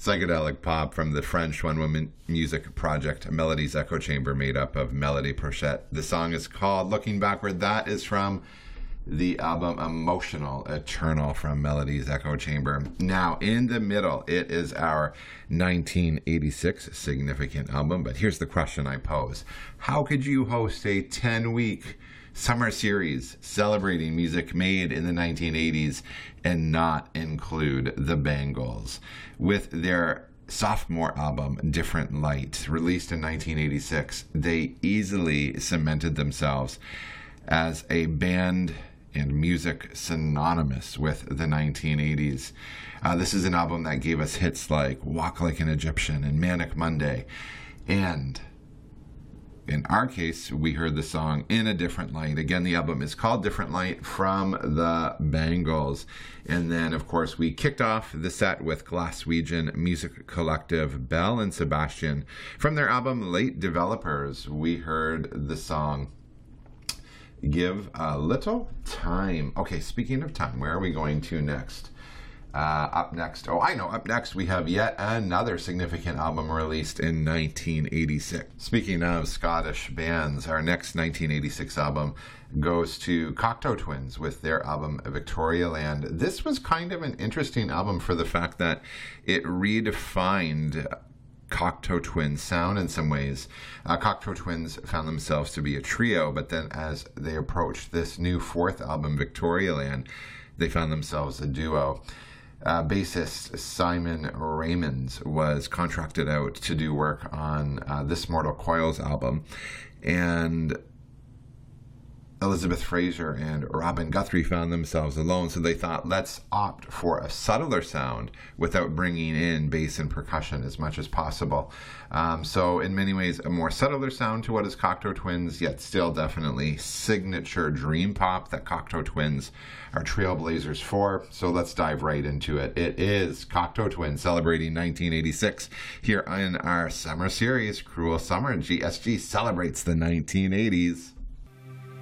psychedelic pop from the French one-woman music project Melody's Echo Chamber, made up of Melody Prochette. The song is called Looking Backward. That is from the album Emotional Eternal from Melody's Echo Chamber. Now, in the middle, it is our 1986 significant album, but here's the question I pose. How could you host a 10-week summer series celebrating music made in the 1980s and not include the Bangles? With their sophomore album, Different Light, released in 1986, they easily cemented themselves as a band and music synonymous with the 1980s. This is an album that gave us hits like Walk Like an Egyptian and Manic Monday. And in our case, we heard the song In a Different Light. Again, the album is called Different Light from the Bangles. And then, of course, we kicked off the set with Glaswegian music collective Belle and Sebastian. From their album Late Developers, we heard the song Give a Little Time. Okay, speaking of time, where are we going to next? Up next we have yet another significant album released in 1986. Speaking of Scottish bands, our next 1986 album goes to Cocteau Twins with their album Victorialand. This was kind of an interesting album for the fact that it redefined Cocteau Twins sound in some ways. Cocteau Twins found themselves to be a trio, but then as they approached this new fourth album, Victorialand, they found themselves a duo. Bassist Simon Raymonds was contracted out to do work on This Mortal Coils album, and Elizabeth Fraser and Robin Guthrie found themselves alone, so they thought, let's opt for a subtler sound without bringing in bass and percussion as much as possible. So in many ways, a more subtler sound to what is Cocteau Twins, yet still definitely signature dream pop that Cocteau Twins are trailblazers for. So let's dive right into it. It is Cocteau Twins celebrating 1986 here in our summer series, Cruel Summer. GSG celebrates the 1980s.